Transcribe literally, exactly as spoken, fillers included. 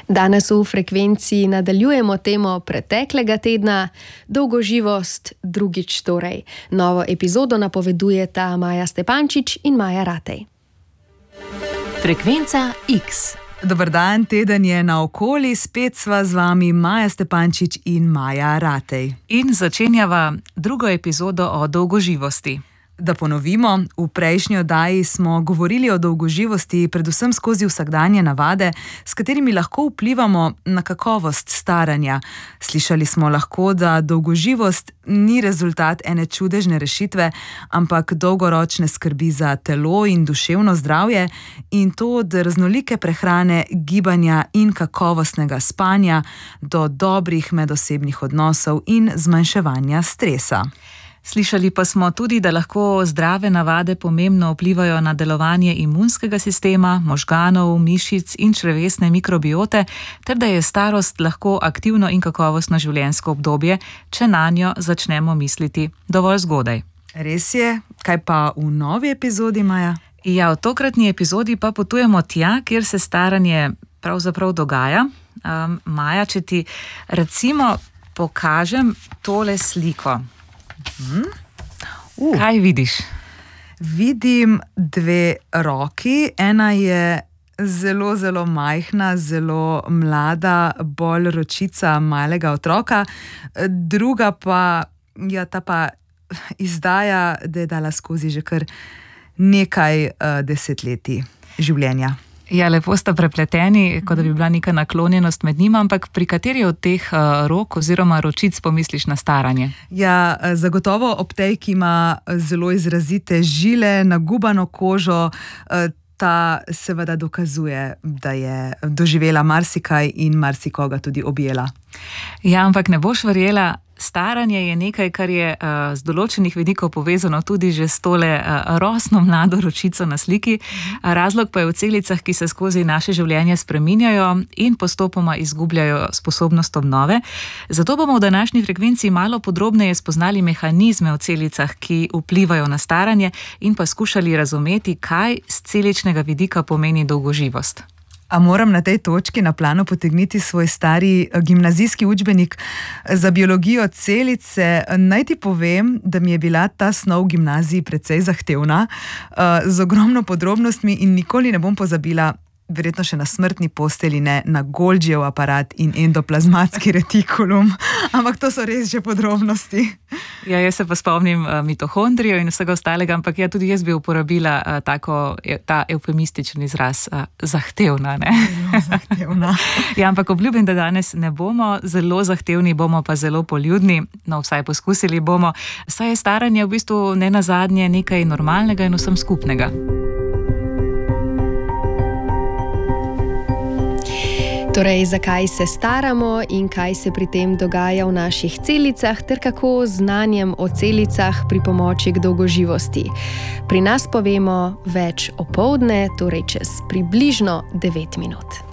Danes v Frekvenci nadaljujemo temo preteklega tedna, dolgoživost drugič torej. Novo epizodo napovedujeta Maja Stepančič in Maja Ratej. Frekvenca X. Dober dan, teden je naokoli, spet sva z vami Maja Stepančič in Maja Ratej. In začenjava drugo epizodo o dolgoživosti. Da ponovimo, v prejšnji oddaji smo govorili o dolgoživosti predvsem skozi vsakdanje navade, s katerimi lahko vplivamo na kakovost staranja. Slišali smo lahko, da dolgoživost ni rezultat ene čudežne rešitve, ampak dolgoročne skrbi za telo in duševno zdravje, in to od raznolike prehrane, gibanja in kakovostnega spanja do dobrih medosebnih odnosov in zmanjševanja stresa. Slišali pa smo tudi, da lahko zdrave navade pomembno vplivajo na delovanje imunskega sistema, možganov, mišic in črevesne mikrobiote, ter da je starost lahko aktivno in kakovostno življenjsko obdobje, če nanjo začnemo misliti dovolj zgodaj. Res je, kaj pa v novi epizodi, Maja? Ja, v tokratni epizodi pa potujemo tja, kjer se staranje pravzaprav dogaja. Um, Maja, če ti recimo pokažem tole sliko. Hmm? Uh. Kaj vidiš? Vidim dve roki. Ena je zelo, zelo majhna, zelo mlada, bolj ročica malega otroka. Druga pa, ja, ta pa izdaja, da je dala skozi že kar nekaj uh, desetletij življenja. Ja, lepo sta prepleteni, kot da bi bila neka naklonjenost med njima, ampak pri kateri od teh uh, rok oziroma ročic pomisliš na staranje? Ja, zagotovo ob tej, ki ima zelo izrazite žile, nagubano kožo, uh, ta seveda dokazuje, da je doživela marsikaj in marsikoga tudi objela. Ja, ampak ne boš verjela, staranje je nekaj, kar je uh, z določenih vidikov povezano tudi že s tole uh, rosno mlado ročico na sliki. Uh, razlog pa je v celicah, ki se skozi naše življenje spreminjajo in postopoma izgubljajo sposobnost obnove. Zato bomo v današnji frekvenci malo podrobneje spoznali mehanizme v celicah, ki vplivajo na staranje, in pa skušali razumeti, kaj z celičnega vidika pomeni dolgoživost. A moram na tej točki na plano potegniti svoj stari gimnazijski učbenik za biologijo celice. Naj ti povem, da mi je bila ta snov v gimnaziji precej zahtevna, z ogromno podrobnostmi, in nikoli ne bom pozabila, verjetno še na smrtni posteli ne, na Golgijev aparat in endoplazmatski retikulum. Ampak to so res že podrobnosti. Ja, jaz se pa spomnim uh, mitohondrijo in vsega ostalega, ampak ja, tudi jaz bi uporabila uh, tako, ta eufemističen izraz uh, zahtevna. Ne? Zelo zahtevna. Ja, ampak obljubim, da danes ne bomo zelo zahtevni, bomo pa zelo poljudni. No, vsaj poskusili bomo. Saj je staranje v bistvu ne nazadnje nekaj normalnega in vsem skupnega. Torej, zakaj se staramo in kaj se pri tem dogaja v naših celicah, ter kako z znanjem o celicah pripomoči k dolgoživosti. Pri nas povemo več opoldne, torej čez približno devet minut.